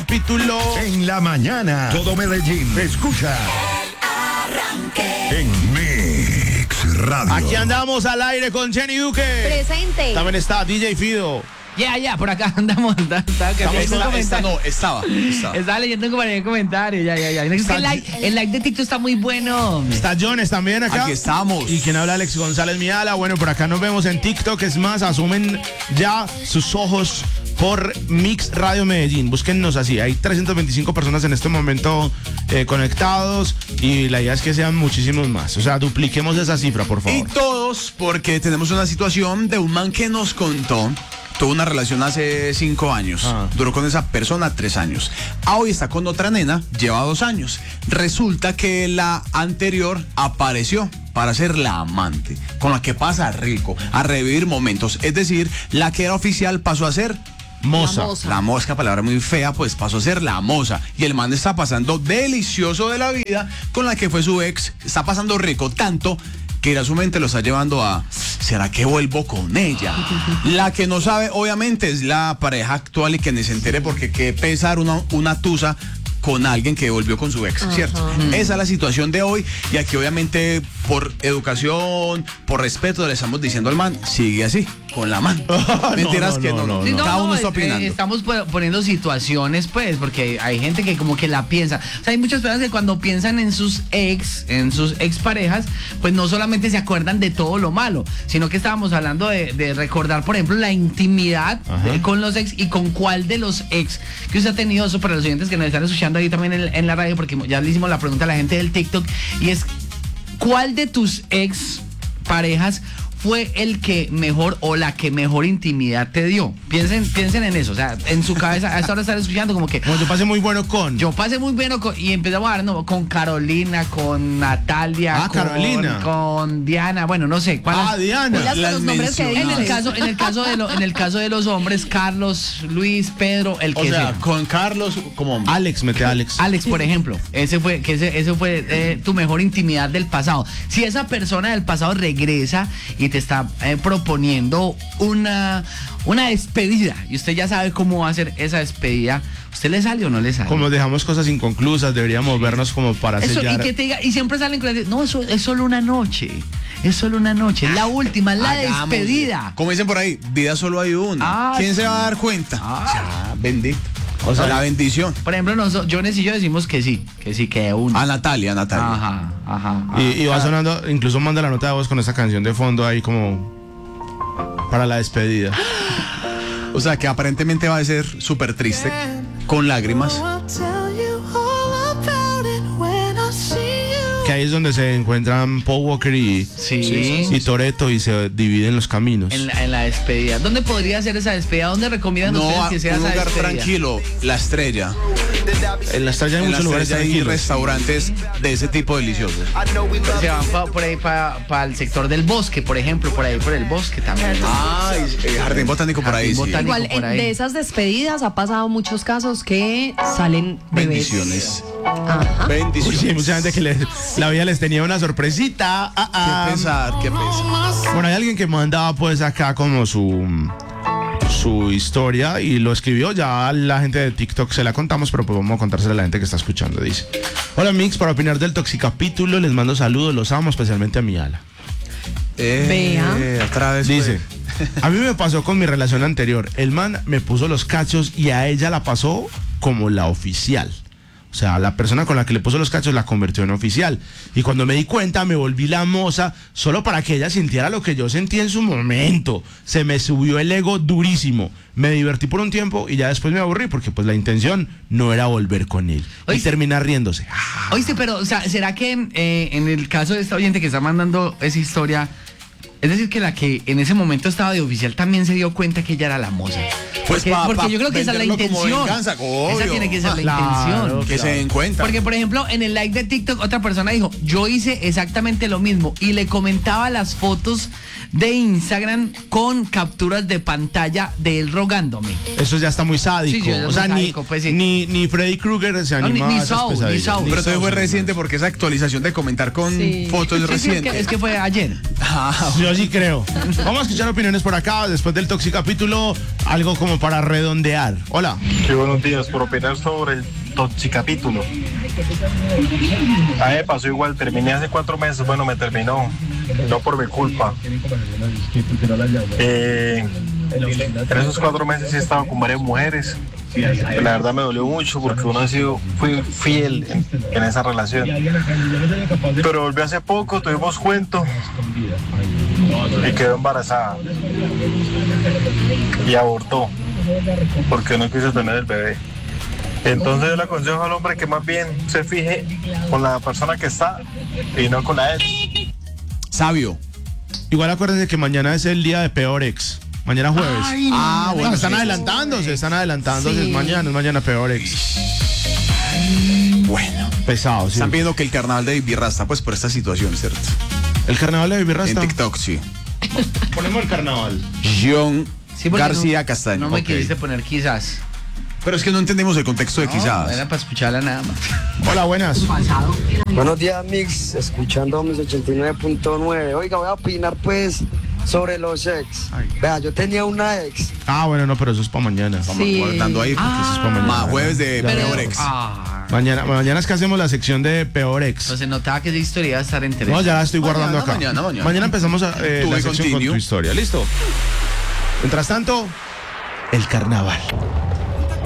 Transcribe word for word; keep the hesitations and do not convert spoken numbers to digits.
Capítulo en la mañana. Todo Medellín escucha en Mix Radio. Aquí andamos al aire con Jenny Duque. Presente. También está D J Fido. Ya, yeah, ya, yeah, por acá andamos. Estaba, estaba, Estamos, esta, esta no, estaba, estaba. Estaba leyendo un comentario, ya, ya, ya. Es que el, like, el like de TikTok está muy bueno. Está Jones también acá. Aquí estamos. Y quien habla, Alex González Miala. Bueno, por acá nos vemos en TikTok. Es más, asumen ya sus ojos por Mix Radio Medellín. Búsquennos así. Hay trescientas veinticinco personas en este momento eh, conectados y la idea es que sean muchísimos más. O sea, dupliquemos esa cifra, por favor. Y todos porque tenemos una situación de un man que nos contó. Tuvo una relación hace cinco años. Ah. Duró con esa persona tres años. Ah, hoy está con otra nena, lleva dos años. Resulta que la anterior apareció para ser la amante, con la que pasa rico, a revivir momentos. Es decir, la que era oficial pasó a ser moza. La, moza. La mosca, palabra muy fea, pues pasó a ser la moza. Y el man está pasando delicioso de la vida con la que fue su ex. Está pasando rico, tanto que a su mente lo está llevando a ¿será que vuelvo con ella? La que no sabe, obviamente, es la pareja actual y que ni se entere porque qué pesar una, una tusa con alguien que volvió con su ex, ¿cierto? Uh-huh. Esa es la situación de hoy y aquí obviamente por educación, por respeto le estamos diciendo al man, sigue así, con la man. Oh, Mentiras no, que no, no, no, no, no. cada uno está eh, opinando. Estamos poniendo situaciones, pues, porque hay gente que como que la piensa. O sea, hay muchas personas que cuando piensan en sus ex, en sus exparejas, pues no solamente se acuerdan de todo lo malo, sino que estábamos hablando de, de recordar, por ejemplo, la intimidad de, con los ex y con cuál de los ex que usted ha tenido. Eso para los oyentes que nos están escuchando ahí también en, en la radio, porque ya le hicimos la pregunta a la gente del TikTok, y es ¿cuál de tus ex parejas fue el que mejor o la que mejor intimidad te dio? Piensen, piensen en eso, o sea, en su cabeza, a esta hora están escuchando como que... Bueno, yo pasé muy bueno con... Yo pasé muy bueno con... Y empezamos a dar, no, con Carolina, con Natalia, ah, con, Carolina. con Diana, bueno, no sé. ¿cuál ah, es? Diana. Las los nombres que en el caso, en el caso de lo, en el caso de los hombres, Carlos, Luis, Pedro, el que o sea, sea. con Carlos como hombre. Alex, mete a Alex. Alex, por ejemplo, ese fue, que ese, ese fue eh, tu mejor intimidad del pasado. Si esa persona del pasado regresa y te está eh, proponiendo una, una despedida y usted ya sabe cómo va a ser esa despedida, ¿usted le sale o no le sale? Como dejamos cosas inconclusas, deberíamos vernos como para eso, sellar. Y que te diga, y siempre salen con no, eso es solo una noche. Es solo una noche, la última, la Hagamos, despedida. Como dicen por ahí, vida solo hay una. Ah, ¿quién sí. se va a dar cuenta? Ah. Ya, bendito. O sea, la bendición. Por ejemplo, nosotros, Jones y yo decimos que sí, que sí, que una. A Natalia, a Natalia. Ajá, ajá. Y, y va sonando, incluso manda la nota de voz con esa canción de fondo ahí como para la despedida. O sea, que aparentemente va a ser súper triste, con lágrimas. Que ahí es donde se encuentran Paul Walker y, Sí. y Toretto y se dividen los caminos. En la, en la despedida. ¿Dónde podría ser esa despedida? ¿Dónde recomiendan No, ustedes a que sea un esa lugar despedida? tranquilo, La Estrella. En la estrella hay En La muchos lugares Estrella hay tranquilos. restaurantes de ese tipo deliciosos. Se van pa, por ahí para pa el sector del bosque, por ejemplo, por ahí por el bosque también. Ah, el Jardín Botánico por ahí, Jardín sí. Botánico. Igual por en- ahí. de esas despedidas ha pasado muchos casos que salen bebés. Bendiciones. Ajá. Uy, Bendiciones. sí, hay mucha gente que les, la vida les tenía una sorpresita. Ah, ah. Qué pesar, qué pesar. Bueno, hay alguien que mandaba pues acá como su su historia y lo escribió. Ya la gente de TikTok se la contamos, pero pues vamos a contársela a la gente que está escuchando. Dice: hola Mix, para opinar del Toxicapítulo les mando saludos, los amo, especialmente a mi ala. Eh, Vea. Otra vez. Dice: a mí me pasó con mi relación anterior. El man me puso los cachos y a ella la pasó como la oficial. O sea, la persona con la que le puso los cachos la convirtió en oficial. Y cuando me di cuenta, me volví la moza solo para que ella sintiera lo que yo sentí en su momento. Se me subió el ego durísimo. Me divertí por un tiempo y ya después me aburrí porque pues la intención no era volver con él. Y Oíste. terminar riéndose. Ah, Oíste, pero, o sea, ¿será que eh, en el caso de esta oyente que está mandando esa historia, es decir, que la que en ese momento estaba de oficial también se dio cuenta que ella era la moza? Pues Porque, pa- porque pa yo creo que esa es la venderlo como intención. venganza, Esa obvio. tiene que ser la Claro, intención. Que se den cuenta. Porque, por ejemplo, en el like de TikTok, otra persona dijo, yo hice exactamente lo mismo y le comentaba las fotos de Instagram con capturas de pantalla de él rogándome. eso ya está muy sádico. Sí, sí, eso es o sea, muy ni, sádico, pues, sí. ni, ni Freddy Krueger se No, ni- animaba ni a esas Saul, ni pesadillas. Saul. Pero todo Saul, fue sí, reciente porque esa actualización de comentar con Sí. fotos es Sí, sí, es, reciente. que, es que fue ayer. Ah, Yo sí creo. Vamos a escuchar opiniones por acá. Después del Toxicapítulo, algo como como para redondear. Hola. Sí, buenos días. Por opinar sobre el toxicapítulo. A mí me pasó igual, terminé hace cuatro meses, bueno, me terminó, no por mi culpa. Eh, en esos cuatro meses he estado con varias mujeres. La verdad me dolió mucho porque uno ha sido, fui fiel en, en esa relación. Pero volví hace poco, tuvimos cuento y quedó embarazada. Y abortó porque no quiso tener el bebé. Entonces yo le aconsejo al hombre que más bien se fije con la persona que está y no con la ex. Sabio. Igual acuérdense que mañana es el día de peor ex. Mañana jueves. Ay, no, ah, bueno, no, están sí. adelantándose, están adelantándose. Sí. Es mañana, es mañana peor ex. Bueno. Pesado, sí. Están viendo que el carnaval de Baby Rasta, pues por esta situación, ¿cierto? El carnaval de Baby Rasta. En TikTok, sí. Ponemos el carnaval. John Sí, porque García no, Castaño. No me Ok. quisiste poner quizás. Pero es que no entendemos el contexto de No, quizás. era para escucharla nada más. Hola, buenas. Buenos días, Mix, escuchando mis ochenta y nueve punto nueve. Oiga, voy a opinar pues sobre los ex. Vea, yo tenía una ex. Ah, bueno, no, pero eso es para mañana. Vamos Sí. guardando ahí. porque Eso es para mañana. Más jueves de Ya peor veremos. ex. Ah, Mañana, mañana es que hacemos la sección de peor ex. entonces notaba que esa historia iba a estar interesante. No, ya la estoy guardando Mañana, acá. mañana, mañana. empezamos a, eh, Tuve la sección con continuo. tu historia. ¿Listo? Mientras tanto, el carnaval.